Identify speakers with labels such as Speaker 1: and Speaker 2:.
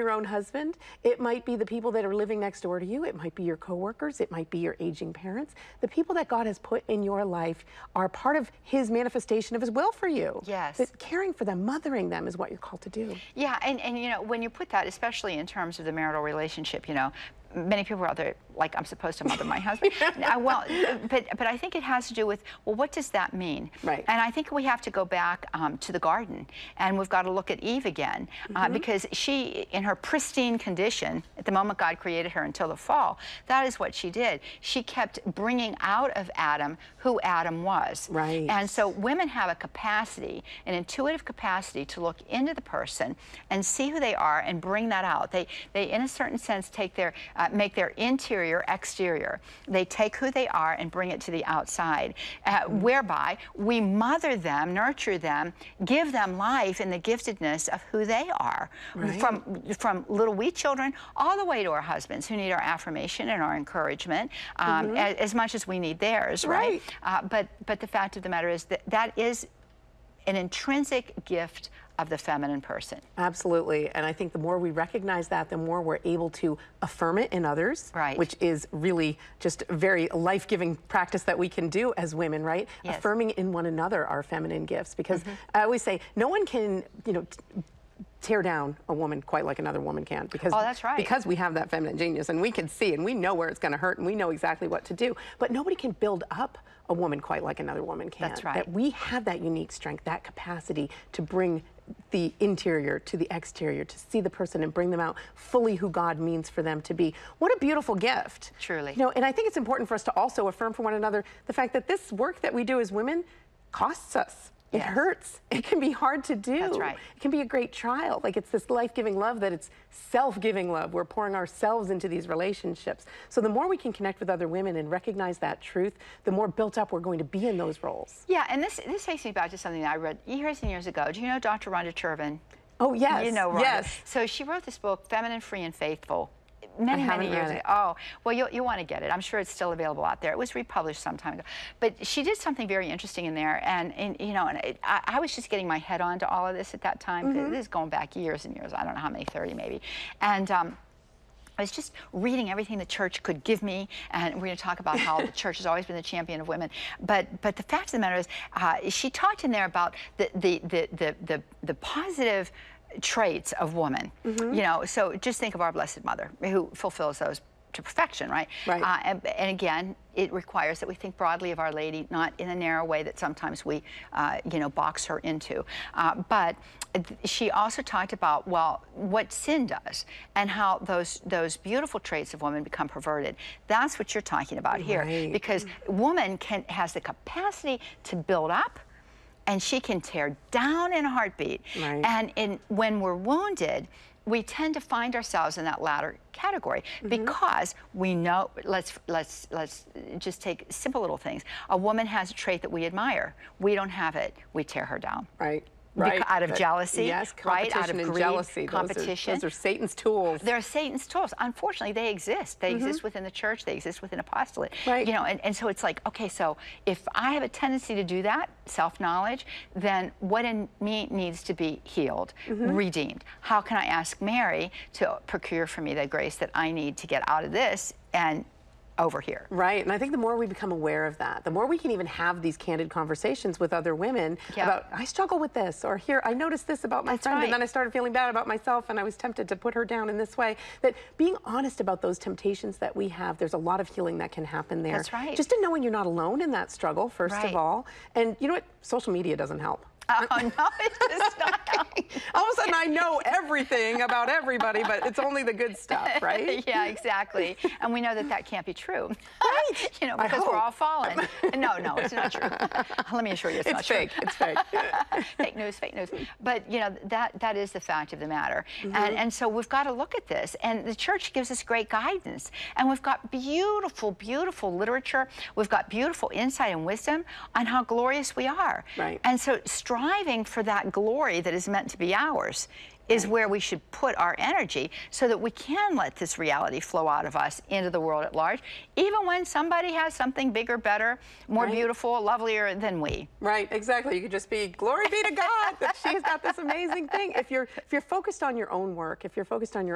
Speaker 1: your own husband. It might be the people that are living next door to you. It might be your coworkers. It might be your aging parents. The people that God has put in your life are part of his manifestation of his will for you.
Speaker 2: Yes.
Speaker 1: That caring for them, mothering them is what you're called to do.
Speaker 2: Yeah, and you know, when you put that, especially in terms of the marital relationship, you know, many people out there, like, I'm supposed to mother my husband. Well, but I think it has to do with, well, what does that mean?
Speaker 1: Right.
Speaker 2: And I think we have to go back to the garden, and we've got to look at Eve again, because she, in her pristine condition, at the moment God created her until the fall, that is what she did. She kept bringing out of Adam who Adam was.
Speaker 1: Right.
Speaker 2: And so women have a capacity, an intuitive capacity, to look into the person and see who they are and bring that out. They in a certain sense, take their make their interior exterior. They take who they are and bring it to the outside, whereby we mother them, nurture them, give them life in the giftedness of who they are.
Speaker 1: Right.
Speaker 2: From little wee children all the way to our husbands, who need our affirmation and our encouragement, as much as we need theirs, right? But the fact of the matter is that is an intrinsic gift of the feminine person.
Speaker 1: Absolutely. And I think the more we recognize that, the more we're able to affirm it in others,
Speaker 2: right,
Speaker 1: which is really just a very life-giving practice that we can do as women, right?
Speaker 2: Yes.
Speaker 1: Affirming in one another our feminine gifts, because I always say no one can, you know, tear down a woman quite like another woman can, because
Speaker 2: that's right,
Speaker 1: because we have that feminine genius and we can see and we know where it's going to hurt and we know exactly what to do. But nobody can build up a woman quite like another woman can.
Speaker 2: That's right.
Speaker 1: That we have that unique strength, that capacity to bring the interior to the exterior, to see the person and bring them out fully who God means for them to be. What a beautiful gift.
Speaker 2: Truly.
Speaker 1: You know, and I think it's important for us to also affirm for one another the fact that this work that we do as women costs us. It hurts. It can be hard to do.
Speaker 2: That's right.
Speaker 1: It can be a great trial. Like, it's this life-giving love that it's self-giving love. We're pouring ourselves into these relationships. So the more we can connect with other women and recognize that truth, the more built up we're going to be in those roles.
Speaker 2: Yeah, and this takes me back to something that I read years and years ago. Do you know Dr. Rhonda Turvin?
Speaker 1: Oh, yes.
Speaker 2: You know Rhonda.
Speaker 1: Yes.
Speaker 2: So she wrote this book, Feminine, Free, and Faithful, many years
Speaker 1: read
Speaker 2: ago.
Speaker 1: it.
Speaker 2: Oh, well, you'll want to get it. I'm sure it's still available out there. It was republished some time ago. But she did something very interesting in there, and you know, I was just getting my head on to all of this at that time. This is going back years and years. I don't know how many, 30 maybe. And I was just reading everything the church could give me, and we're going to talk about how the church has always been the champion of women. But the fact of the matter is, she talked in there about the positive traits of woman. You know, so just think of our Blessed Mother, who fulfills those to perfection, right?
Speaker 1: Right.
Speaker 2: And again, it requires that we think broadly of Our Lady, not in a narrow way that sometimes we, you know, box her into. But she also talked about, well, what sin does and how those beautiful traits of woman become perverted. That's what you're talking about here, because woman has the capacity to build up, and she can tear down in a heartbeat.
Speaker 1: Right.
Speaker 2: And when we're wounded, we tend to find ourselves in that latter category, because we know, let's just take simple little things. A woman has a trait that we admire. We don't have it. We tear her down.
Speaker 1: Right. Right.
Speaker 2: Out of jealousy,
Speaker 1: yes,
Speaker 2: right? Out of
Speaker 1: competition and
Speaker 2: greed,
Speaker 1: jealousy.
Speaker 2: competition.
Speaker 1: Those are Satan's tools.
Speaker 2: They're Satan's tools. Unfortunately, they exist. They exist within the church. They exist within apostolate.
Speaker 1: Right.
Speaker 2: You know, and so it's like, okay, so if I have a tendency to do that, self-knowledge, then what in me needs to be healed, redeemed? How can I ask Mary to procure for me the grace that I need to get out of this and over here?
Speaker 1: Right, and I think the more we become aware of that, the more we can even have these candid conversations with other women about, I struggle with this, or here, I noticed this about my friend, and then I started feeling bad about myself, and I was tempted to put her down in this way. That being honest about those temptations that we have, there's a lot of healing that can happen there.
Speaker 2: That's right.
Speaker 1: Just in knowing you're not alone in that struggle, first of all. And you know what? Social media doesn't help.
Speaker 2: Oh, no, it does not help.
Speaker 1: All of a sudden, I know everything about everybody, but it's only the good stuff, right?
Speaker 2: Yeah, exactly. And we know that that can't be true.
Speaker 1: Right.
Speaker 2: You know, because we're all fallen. No, it's not true. Let me assure you it's not true.
Speaker 1: It's fake.
Speaker 2: Fake news, fake news. But, you know, that is the fact of the matter. And so we've got to look at this. And the church gives us great guidance. And we've got beautiful, beautiful literature. We've got beautiful insight and wisdom on how glorious we are.
Speaker 1: Right.
Speaker 2: And so striving for that glory that is meant to be ours is where we should put our energy, so that we can let this reality flow out of us into the world at large, even when somebody has something bigger, better, more beautiful, lovelier than we.
Speaker 1: Right, exactly. You could just be, glory be to God that she's got this amazing thing. If you're focused on your own work, if you're focused on your